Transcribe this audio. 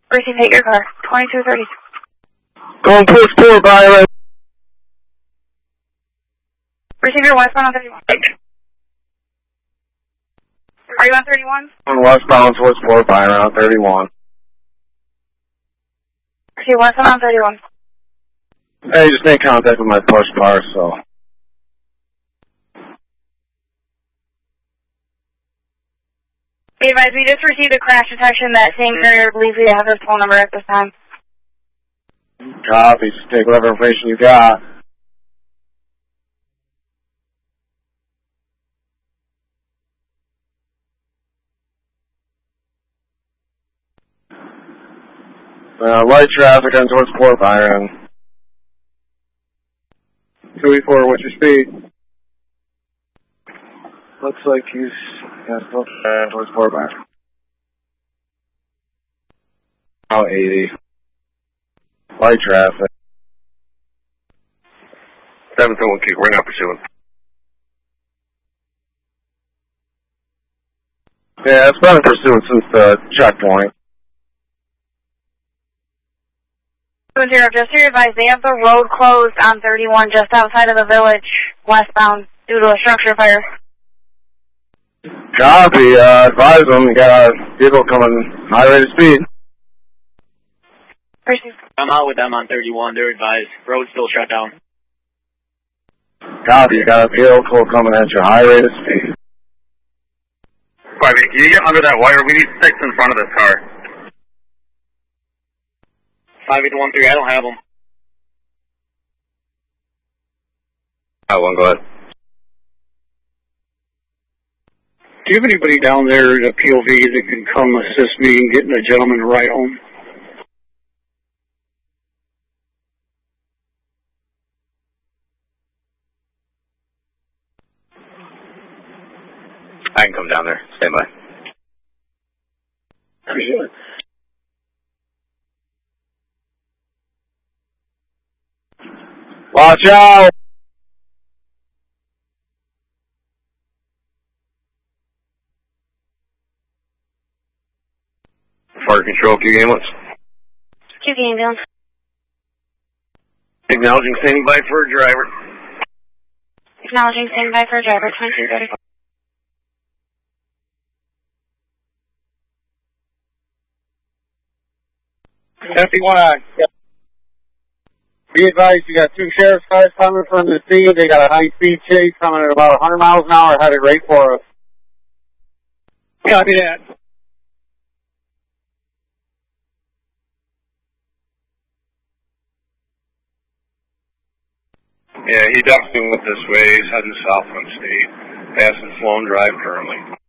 Receive, hit your car. 2230. Going push 4 Byron. Receive your westbound on 31. Are you on 31? On westbound towards 4 Byron on 31. Receive westbound on 31. Hey, just made contact with my push car, so. Be advised, we just received a crash detection. That same carrier believes we have his phone number at this time. Copy. Just take whatever information you got. Light traffic on towards 4 Byron. 284, what's your speed? Looks like he's still towards 4 Byron. Oh, 80. Light traffic. 721 Q, we're now pursuing. Yeah, it's been in pursuit since the checkpoint. 20, just to advise, they have the road closed on 31 just outside of the village, westbound, due to a structure fire. Copy, advise them, you got a vehicle coming high rate of speed. I'm out with them on 31, they're advised. Road's still shut down. Copy, you got a vehicle coming at you high rate of speed. 5-8, can you get under that wire? We need 6 in front of this car. 5813, I don't have them. One, go ahead. Do you have anybody down there at POV that can come assist me in getting a gentleman to ride home? I can come down there. Stand by. Appreciate it. Watch out! Fire control, Q ambulance. Q ambulance. Acknowledging standing by for a driver. Acknowledging standby for driver, 2230. Be advised, you got 2 sheriff's cars coming from the scene. They got a high-speed chase coming at about 100 miles an hour, headed right for us. Copy that. Yeah, he definitely went this way. He's heading south from state. Passing Sloan Drive currently.